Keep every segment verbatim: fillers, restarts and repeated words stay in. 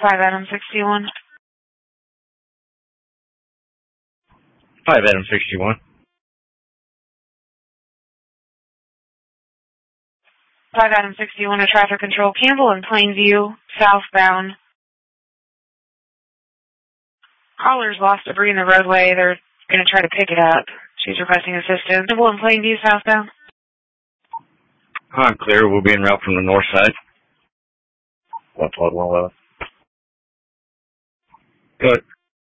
five Adam sixty-one. five Adam sixty-one. five Adam sixty-one to traffic control. Campbell in Plainview, southbound. Caller's lost debris in the roadway. They're going to try to pick it up. She's requesting assistance. Campbell in Plainview, southbound. I'm clear. We'll be en route from the north side. one twelve, one eleven. Good.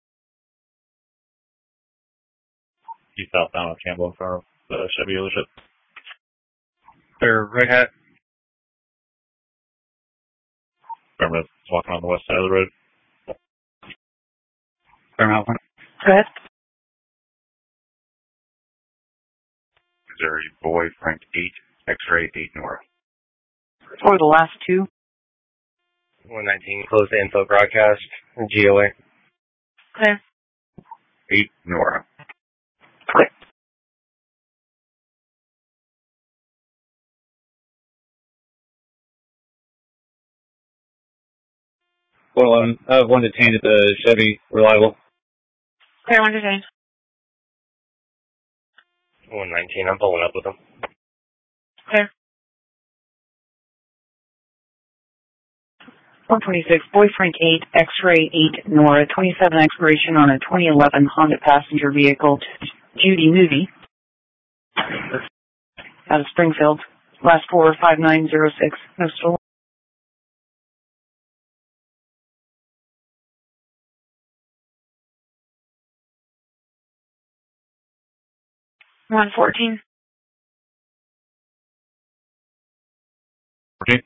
He's southbound on Campbell in front of the Chevy dealership. They're right hat. Remember, it's walking on the west side of the road. Fairmount one. Go ahead. Missouri Boy, Frank eight, X-ray eight North. For the last two. one nineteen, close to info broadcast, G O A. Clear. eight Nora. Clear. Well, um, I have one detained at the Chevy, reliable. Clear, one detained. one nineteen, I'm pulling up with them. Clear. one twenty-six, Boy Frank eight, X-ray eight, Nora, twenty-seven expiration on a twenty eleven Honda passenger vehicle, Judy Movie, out of Springfield. Last four, five nine zero six, no stolen. one fourteen. fourteen.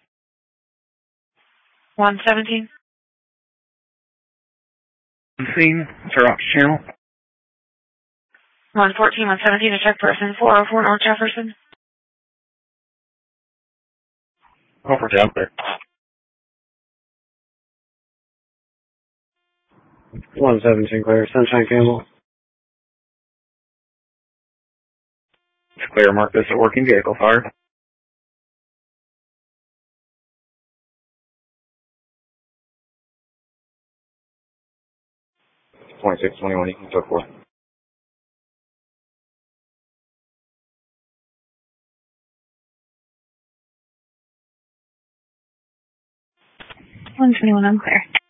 one seventeen. Scene, turn off channel. one fourteen, one seventeen, to check person four oh four North Jefferson. Oh, for down there. one seventeen, clear. Sunshine Campbell. It's clear, mark this a working vehicle, fire. twenty-six twenty-one, you can go for it. one twenty-one, I'm clear.